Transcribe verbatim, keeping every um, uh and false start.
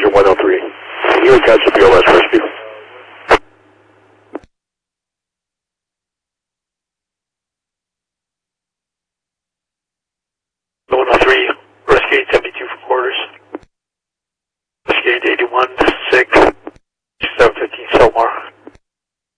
one oh three. Can you attach the B O S first?